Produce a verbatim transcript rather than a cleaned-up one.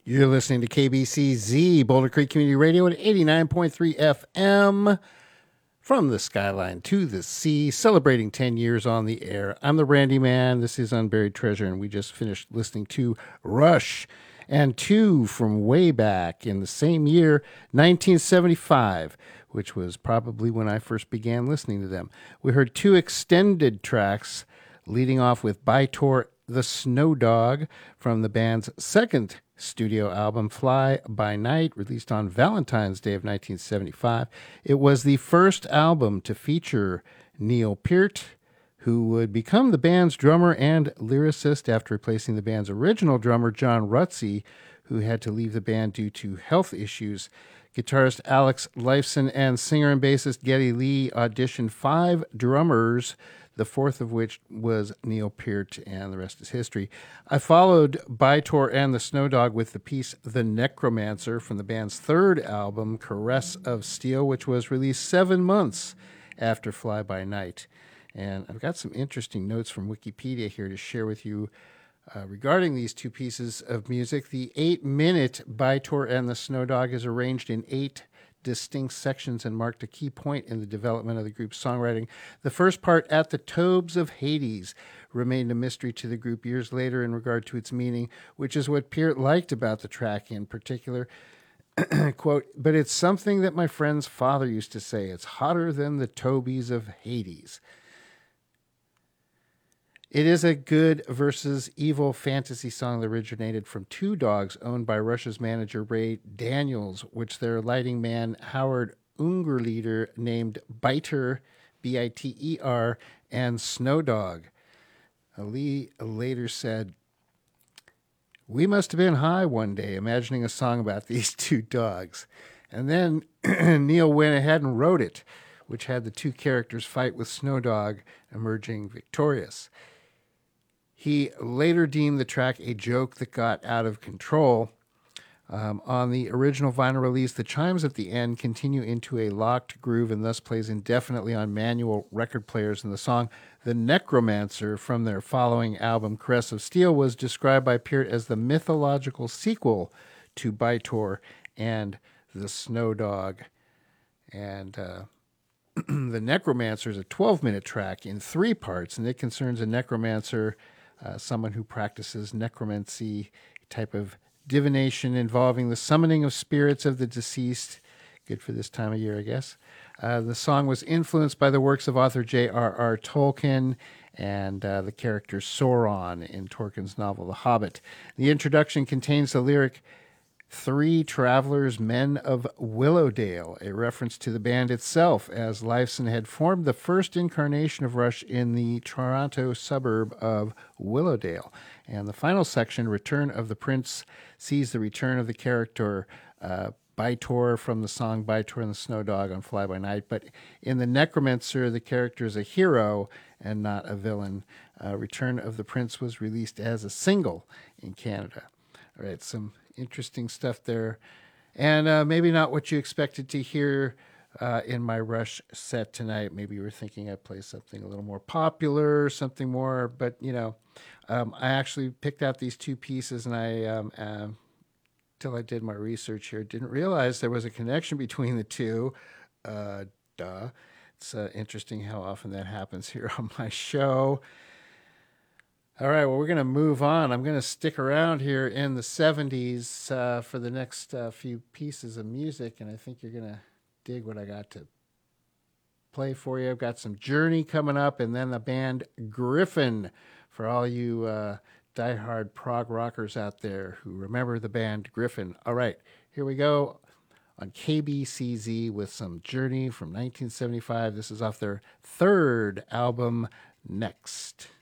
You're listening to K B C Z, Boulder Creek Community Radio at eighty-nine point three F M. From the skyline to the sea, celebrating ten years on the air. I'm the Randy Man. This is Unburied Treasure, and we just finished listening to Rush and two from way back in the same year, nineteen seventy-five, which was probably when I first began listening to them. We heard two extended tracks, leading off with By-Tor the Snow Dog from the band's second studio album, Fly By Night, released on Valentine's Day of nineteen seventy-five. It was the first album to feature Neil Peart, who would become the band's drummer and lyricist after replacing the band's original drummer, John Rutsey, who had to leave the band due to health issues. Guitarist Alex Lifeson and singer and bassist Geddy Lee auditioned five drummers, the fourth of which was Neil Peart, and the rest is history. I followed By-Tor and the Snow Dog with the piece The Necromancer from the band's third album, Caress of Steel, which was released seven months after Fly By Night. And I've got some interesting notes from Wikipedia here to share with you uh, regarding these two pieces of music. The eight-minute By-Tor and the Snow Dog is arranged in eight distinct sections and marked a key point in the development of the group's songwriting. The first part, At the Tobes of Hades, remained a mystery to the group years later in regard to its meaning, which is what Peart liked about the track in particular. Quote, but it's something that my friend's father used to say. It's hotter than the Tobies of Hades. It is a good versus evil fantasy song that originated from two dogs owned by Rush's manager Ray Daniels, which their lighting man Howard Ungerleider named Biter, B I T E R, and Snow Dog. Lee later said, we must have been high one day imagining a song about these two dogs. And then Neil went ahead and wrote it, which had the two characters fight with Snow Dog emerging victorious. He later deemed the track a joke that got out of control. Um, on the original vinyl release, the chimes at the end continue into a locked groove and thus plays indefinitely on manual record players. In the song The Necromancer from their following album, Caress of Steel, was described by Peart as the mythological sequel to By-Tor and the Snow Dog. And uh, The Necromancer is a twelve-minute track in three parts, and it concerns a necromancer, Uh, someone who practices necromancy, a type of divination involving the summoning of spirits of the deceased. Good for this time of year, I guess. Uh, the song was influenced by the works of author J R R. Tolkien and uh, the character Sauron in Tolkien's novel The Hobbit. The introduction contains the lyric, Three Travelers, Men of Willowdale, a reference to the band itself, as Lifeson had formed the first incarnation of Rush in the Toronto suburb of Willowdale. And the final section, Return of the Prince, sees the return of the character uh, By-Tor from the song By-Tor and the Snow Dog on Fly By Night. But in The Necromancer, the character is a hero and not a villain. Uh, Return of the Prince was released as a single in Canada. All right, some interesting stuff there, and uh, maybe not what you expected to hear uh, in my Rush set tonight. Maybe you were thinking I'd play something a little more popular, something more, but you know, um, I actually picked out these two pieces, and I, um, uh, till I did my research here, didn't realize there was a connection between the two. Uh, duh. It's uh, interesting how often that happens here on my show. All right, well, we're going to move on. I'm going to stick around here in the seventies uh, for the next uh, few pieces of music, and I think you're going to dig what I got to play for you. I've got some Journey coming up, and then the band Griffin for all you uh, diehard prog rockers out there who remember the band Griffin. All right, here we go on K B C Z with some Journey from nineteen seventy-five. This is off their third album, Next.